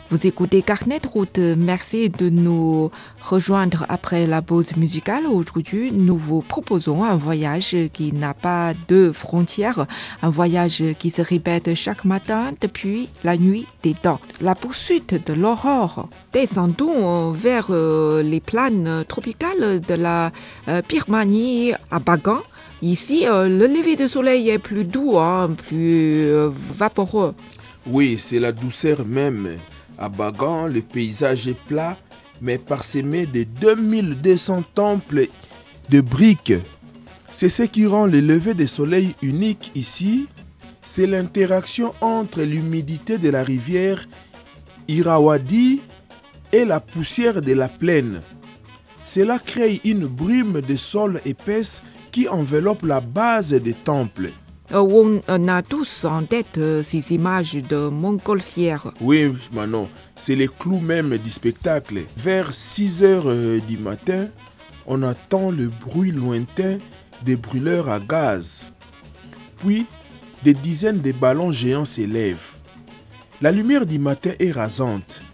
Vous écoutez Carnet de route. Merci de nous rejoindre après la pause musicale. Aujourd'hui, nous vous proposons un voyage qui n'a pas de frontières, un voyage qui se répète chaque matin depuis la nuit des temps. La poursuite de l'aurore. Descendons vers les plaines tropicales de la Birmanie à Bagan. Ici, le lever du soleil est plus doux, plus vaporeux. Oui, c'est la douceur même. À Bagan, le paysage est plat, mais parsemé de 2200 temples de briques. C'est ce qui rend le lever du soleil unique ici. C'est l'interaction entre l'humidité de la rivière Irrawaddy et la poussière de la plaine. Cela crée une brume de sol épaisse qui enveloppe la base des temples. On a tous en tête ces images de montgolfières. Oui, Manon, c'est le clou même du spectacle. Vers 6 heures du matin, on entend le bruit lointain des brûleurs à gaz. Puis, des dizaines de ballons géants s'élèvent. La lumière du matin est rasante.